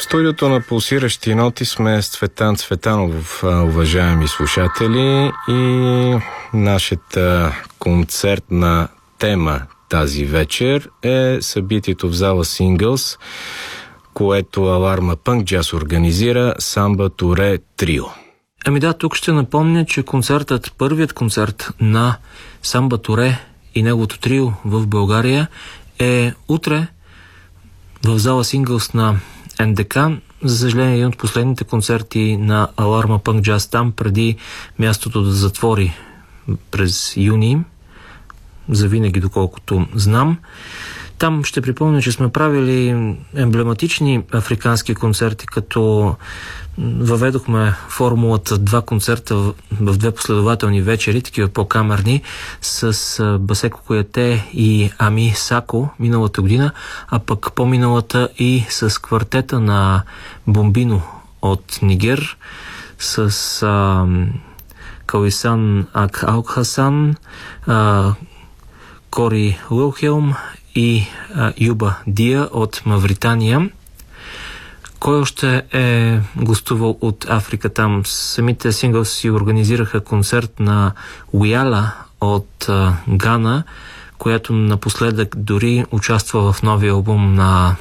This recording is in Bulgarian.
студиото на Пулсиращи ноти сме с Цветан Цветанов, уважаеми слушатели, и нашата концертна тема тази вечер е събитието в зала Синглс, което Аларма Пънк Джаз организира, Самба Туре Трио. Ами да, тук ще напомня, че първият концерт на Самба Туре и неговото трио в България е утре в зала Синглс на НДК. За съжаление, един от последните концерти на Аларма Пънк Джаз там, преди мястото да затвори през юни, завинаги доколкото знам. Там ще припомня, че сме правили емблематични африкански концерти, като въведохме формулата 2 концерта в 2 последователни вечери, такива по-камерни, с Басеко Кояте и Ами Сако миналата година, а пък по-миналата и с квартета на Бомбино от Нигер, с Кауисан Ак Алхасан, Кори Уилхелм и Юба Дия от Мавритания. Кой още е гостувал от Африка там? Самите Синглс си организираха концерт на Уяла от Гана, която напоследък дори участва в новия албум на